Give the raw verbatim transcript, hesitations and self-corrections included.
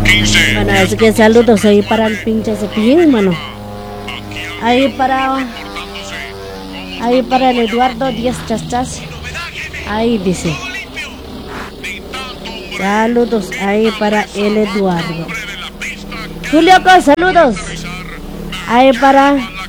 Bueno, así que saludos ahí para el pinche Cepillín, mano. Ahí para... Ahí para el Eduardo Díaz Chachas. Ahí dice. Saludos ahí para el Eduardo. Julio, saludos. Ahí para